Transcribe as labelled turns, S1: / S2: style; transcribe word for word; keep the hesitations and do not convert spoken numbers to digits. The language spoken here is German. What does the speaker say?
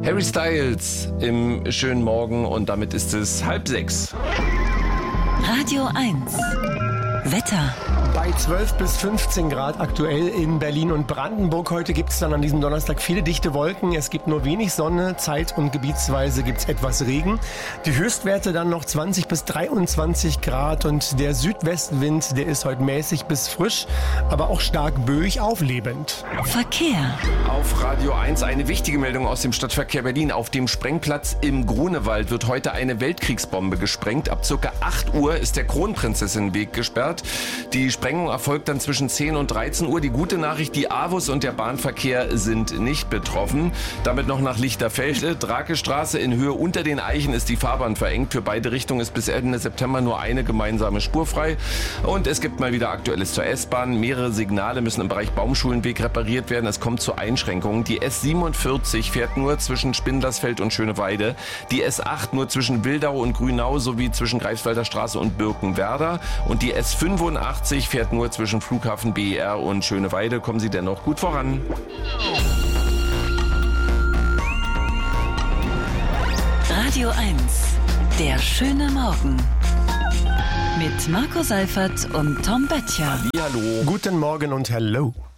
S1: Harry Styles im schönen Morgen und damit ist es halb sechs.
S2: Radio eins. Wetter.
S3: Bei zwölf bis fünfzehn Grad aktuell in Berlin und Brandenburg. Heute gibt es dann an diesem Donnerstag viele dichte Wolken. Es gibt nur wenig Sonne, zeit- und gebietsweise gibt es etwas Regen. Die Höchstwerte dann noch zwanzig bis dreiundzwanzig Grad und der Südwestwind, der ist heute mäßig bis frisch, aber auch stark böig auflebend.
S2: Verkehr.
S1: Auf Radio eins eine wichtige Meldung aus dem Stadtverkehr Berlin. Auf dem Sprengplatz im Grunewald wird heute eine Weltkriegsbombe gesprengt. Ab ca. acht Uhr ist der Kronprinzessin-Weg gesperrt. Die Sprengung erfolgt dann zwischen zehn und dreizehn Uhr. Die gute Nachricht, die A W U S und der Bahnverkehr sind nicht betroffen. Damit noch nach Lichterfelde. Drakestraße in Höhe unter den Eichen ist die Fahrbahn verengt. Für beide Richtungen ist bis Ende September nur eine gemeinsame Spur frei. Und es gibt mal wieder Aktuelles zur S-Bahn. Mehrere Signale müssen im Bereich Baumschulenweg repariert werden. Es kommt zu Einschränkungen. Die S siebenundvierzig fährt nur zwischen Spindlersfeld und Schöneweide. Die S acht nur zwischen Wildau und Grünau sowie zwischen Greifswalder Straße und Birkenwerder. Und die S fünfundachtzig fährt nur zwischen Flughafen B E R und Schöneweide. Kommen Sie dennoch gut voran.
S2: Radio eins. Der schöne Morgen. Mit Marco Seifert und Tom Böttcher.
S1: Hallo.
S3: Guten Morgen und hello.